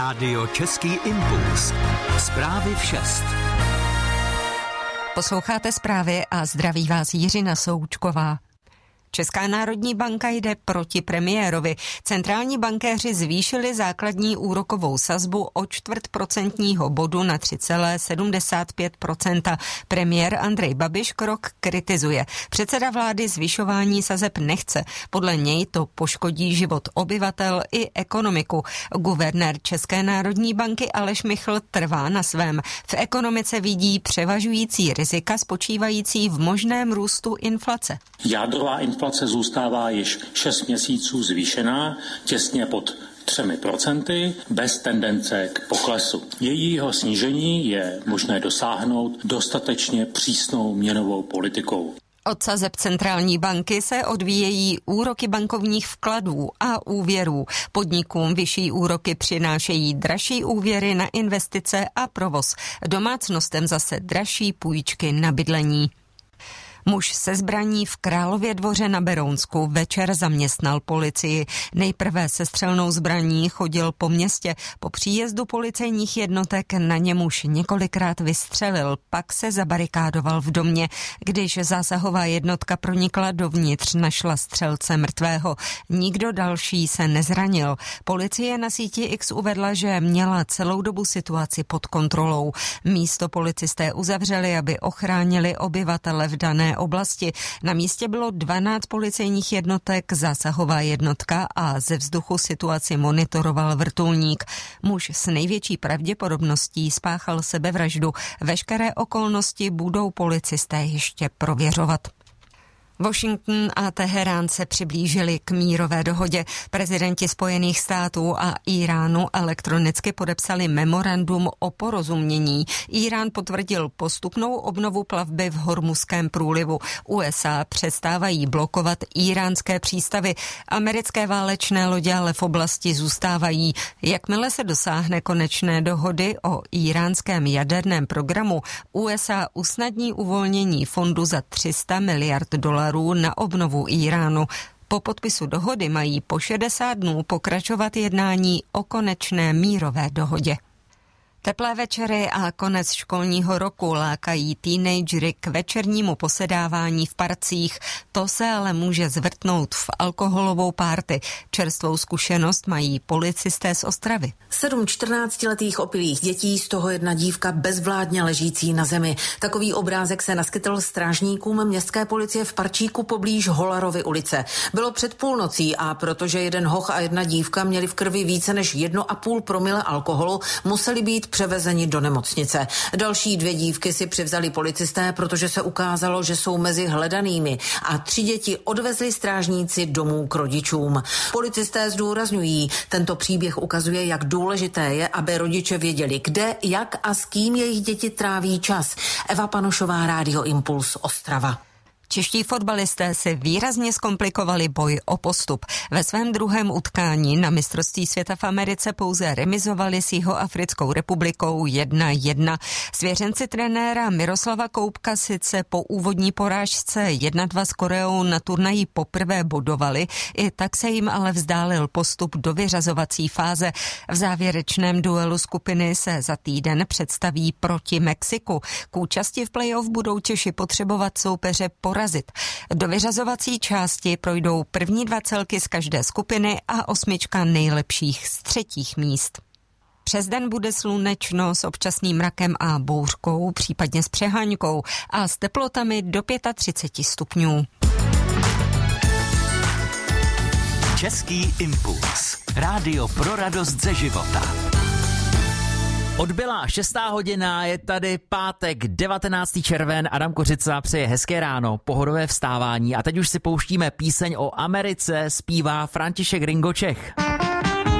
Rádio Český impuls. Zprávy v 6. Posloucháte zprávy a zdraví vás Jiřina Součková. Česká národní banka jde proti premiérovi. Centrální bankéři zvýšili základní úrokovou sazbu o 0,25 bodu na 3,75%. Premiér Andrej Babiš krok kritizuje. Předseda vlády zvyšování sazeb nechce. Podle něj to poškodí život obyvatel i ekonomiku. Guvernér České národní banky Aleš Michl trvá na svém. V ekonomice vidí převažující rizika spočívající v možném růstu inflace. Jádrová inflace zůstává již 6 měsíců zvýšená, těsně pod 3%, bez tendence k poklesu. Jejího snížení je možné dosáhnout dostatečně přísnou měnovou politikou. Od sazeb centrální banky se odvíjejí úroky bankovních vkladů a úvěrů. Podnikům vyšší úroky přinášejí dražší úvěry na investice a provoz. Domácnostem zase dražší půjčky na bydlení. Muž se zbraní v Králově Dvoře na Berounsku večer zaměstnal policii. Nejprve se střelnou zbraní chodil po městě. Po příjezdu policejních jednotek na němuž několikrát vystřelil, pak se zabarikádoval v domě. Když zásahová jednotka pronikla dovnitř, našla střelce mrtvého. Nikdo další se nezranil. Policie na síti X uvedla, že měla celou dobu situaci pod kontrolou. Místo policisté uzavřeli, aby ochránili obyvatele v dané oblasti. Na místě bylo 12 policejních jednotek, zásahová jednotka a ze vzduchu situaci monitoroval vrtulník. Muž s největší pravděpodobností spáchal sebevraždu. Veškeré okolnosti budou policisté ještě prověřovat. Washington a Teherán se přiblížili k mírové dohodě. Prezidenti Spojených států a Íránu elektronicky podepsali memorandum o porozumění. Írán potvrdil postupnou obnovu plavby v Hormuzském průlivu. USA přestávají blokovat íránské přístavy. Americké válečné lodě ale v oblasti zůstávají. Jakmile se dosáhne konečné dohody o íránském jaderném programu, USA usnadní uvolnění fondu za $300 miliard na obnovu Íránu. Po podpisu dohody mají po 60 dnů pokračovat jednání o konečné mírové dohodě. Teplé večery a konec školního roku lákají teenagery k večernímu posedávání v parcích. To se ale může zvrtnout v alkoholovou párty. Čerstvou zkušenost mají policisté z Ostravy. 7 14letých opilých dětí, z toho jedna dívka bezvládně ležící na zemi. Takový obrázek se naskytl strážníkům městské policie v parčíku poblíž Holarovy ulice. Bylo před půlnocí a protože jeden hoch a jedna dívka měli v krvi více než 1,5 promile alkoholu, museli být převezeni do nemocnice. Další 2 dívky si přivzali policisté, protože se ukázalo, že jsou mezi hledanými, a 3 děti odvezli strážníci domů k rodičům. Policisté zdůrazňují, tento příběh ukazuje, jak důležité je, aby rodiče věděli, kde, jak a s kým jejich děti tráví čas. Eva Panošová, Rádio Impuls, Ostrava. Čeští fotbalisté si výrazně zkomplikovali boj o postup. Ve svém druhém utkání na mistrovství světa v Americe pouze remizovali s Jihoafrickou republikou 1-1. Svěřenci trenéra Miroslava Koubka sice po úvodní porážce 1-2 s Koreou na turnaji poprvé bodovali, i tak se jim ale vzdálil postup do vyřazovací fáze. V závěrečném duelu skupiny se za týden představí proti Mexiku. K účasti v playoff budou Češi potřebovat soupeře porazit. Do vyřazovací části projdou první 2 celky z každé skupiny a 8 nejlepších z 3. míst. Přes den bude slunečno s občasným mrakem a bouřkou, případně s přeháňkou a s teplotami do 35 stupňů. Český impuls. Rádio pro radost ze života. Odbyla 6. hodina, je tady pátek 19. červen, Adam Kořica přeje hezké ráno, pohodové vstávání a teď už si pouštíme píseň o Americe, zpívá František Ringo Čech.